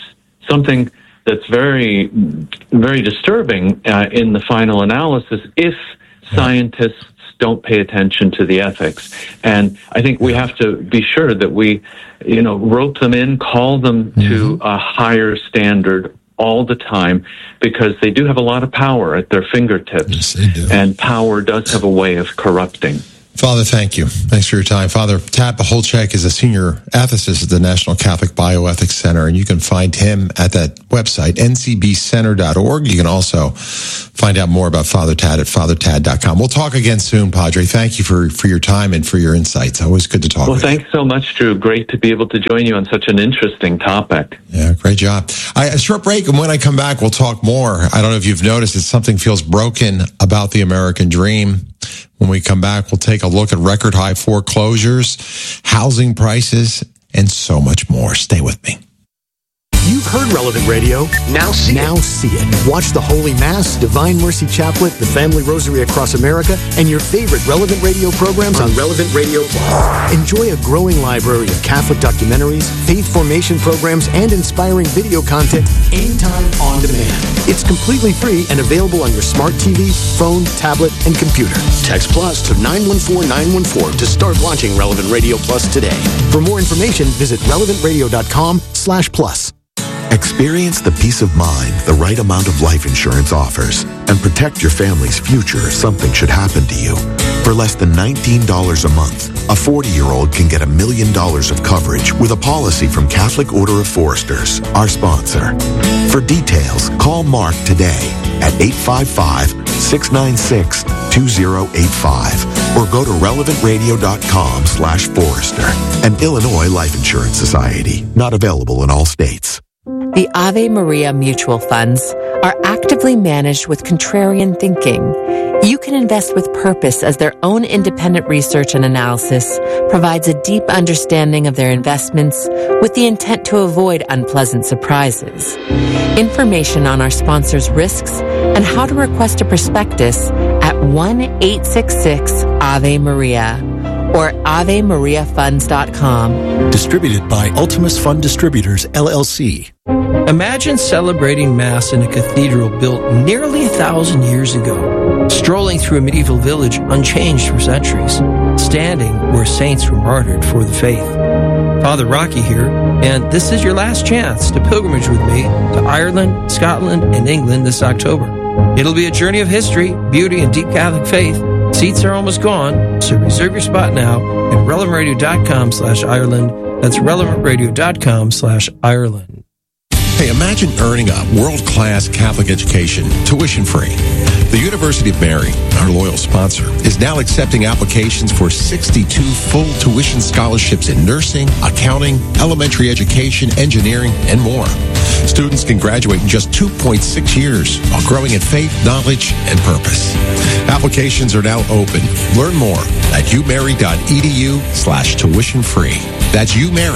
something that's very, very disturbing uh, in the final analysis if scientists don't pay attention to the ethics. And I think we have to be sure that we, you know, rope them in, call them mm-hmm. to a higher standard all the time, because they do have a lot of power at their fingertips. Yes, they do. And power does have a way of corrupting. Father, thank you. Thanks for your time. Father Tad Pacholczyk is a senior ethicist at the National Catholic Bioethics Center, and you can find him at that website, n c b center dot org. You can also find out more about Father Tad at father tad dot com. We'll talk again soon, Padre. Thank you for, for your time and for your insights. Always good to talk well, with you. Well, thanks so much, Drew. Great to be able to join you on such an interesting topic. Yeah, great job. I, a short break, and when I come back, we'll talk more. I don't know if you've noticed that something feels broken about the American dream. When we come back, we'll take a look at record high foreclosures, housing prices, and so much more. Stay with me. You've heard Relevant Radio. Now see now it. Now see it. Watch the Holy Mass, Divine Mercy Chaplet, the Family Rosary Across America, and your favorite Relevant Radio programs on Relevant Radio Plus. Enjoy a growing library of Catholic documentaries, faith formation programs, and inspiring video content anytime on demand. It's completely free and available on your smart T V, phone, tablet, and computer. Text Plus to nine one four nine one four to start watching Relevant Radio Plus today. For more information, visit relevant radio dot com slash plus. Experience the peace of mind the right amount of life insurance offers and protect your family's future if something should happen to you. For less than nineteen dollars a month, a forty-year-old can get a million dollars of coverage with a policy from Catholic Order of Foresters, our sponsor. For details, call Mark today at eight five five, six nine six, two zero eight five or go to relevant radio dot com slash Forester. An Illinois Life Insurance Society, not available in all states. The Ave Maria mutual funds are actively managed with contrarian thinking. You can invest with purpose as their own independent research and analysis provides a deep understanding of their investments with the intent to avoid unpleasant surprises. Information on our sponsors' risks and how to request a prospectus at one eight six six Ave Maria or ave maria funds dot com. Distributed by Ultimus Fund Distributors, L L C. Imagine celebrating Mass in a cathedral built nearly a thousand years ago, strolling through a medieval village unchanged for centuries, standing where saints were martyred for the faith. Father Rocky here, and this is your last chance to pilgrimage with me to Ireland, Scotland, and England this October. It'll be a journey of history, beauty, and deep Catholic faith. Seats are almost gone, so reserve your spot now at relevant radio dot com slash Ireland. That's relevant radio dot com slash Ireland. Hey, imagine earning a world-class Catholic education, tuition-free. The University of Mary, our loyal sponsor, is now accepting applications for sixty-two full tuition scholarships in nursing, accounting, elementary education, engineering, and more. Students can graduate in just two point six years while growing in faith, knowledge, and purpose. Applications are now open. Learn more at umary.edu slash tuition free. That's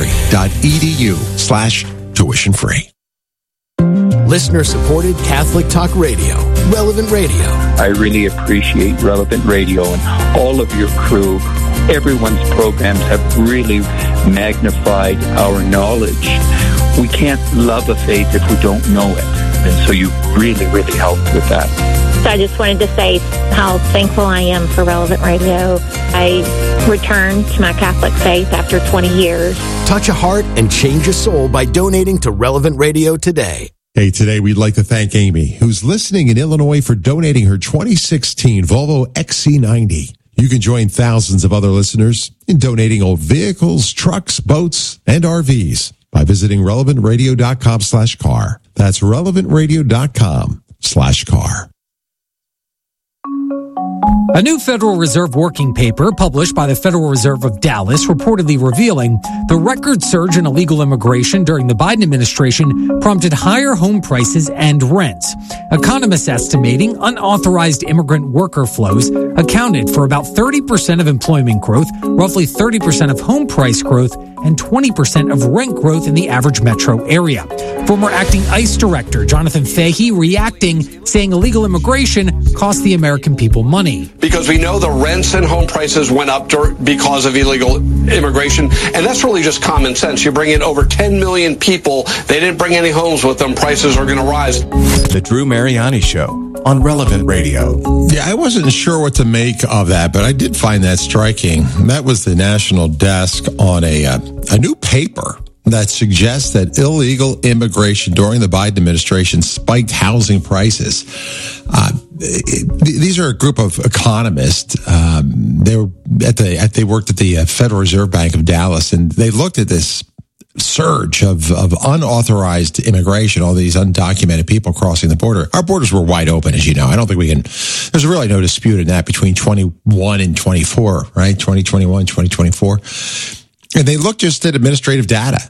umary.edu slash tuition free. Listener-supported Catholic Talk Radio, Relevant Radio. I really appreciate Relevant Radio and all of your crew. Everyone's programs have really magnified our knowledge. We can't love a faith if we don't know it. And so you really, really helped with that. So I just wanted to say how thankful I am for Relevant Radio. I returned to my Catholic faith after twenty years. Touch a heart and change a soul by donating to Relevant Radio today. Hey, today we'd like to thank Amy, who's listening in Illinois, for donating her twenty sixteen Volvo X C ninety. You can join thousands of other listeners in donating old vehicles, trucks, boats, and R Vs by visiting relevant radio dot com slash car. That's relevant radio dot com slash car. A new Federal Reserve working paper published by the Federal Reserve of Dallas reportedly revealing the record surge in illegal immigration during the Biden administration prompted higher home prices and rents. Economists estimating unauthorized immigrant worker flows accounted for about thirty percent of employment growth, roughly thirty percent of home price growth, and twenty percent of rent growth in the average metro area. Former acting ICE Director Jonathan Fahey reacting, saying illegal immigration costs the American people money. Because we know the rents and home prices went up because of illegal immigration, and that's really just common sense. You bring in over ten million people, they didn't bring any homes with them, prices are going to rise. The Drew Mariani Show on Relevant Radio. Yeah, I wasn't sure what to make of that, but I did find that striking. That was the National Desk on a uh, a new paper that suggests that illegal immigration during the Biden administration spiked housing prices. Uh, these are a group of economists. Um, they were at the they worked at the Federal Reserve Bank of Dallas, and they looked at this surge of, of unauthorized immigration, all these undocumented people crossing the border. Our borders were wide open, as you know. I don't think we can, there's really no dispute in that between twenty-one and twenty-four, right? twenty twenty-one, twenty twenty-four. And they looked just at administrative data.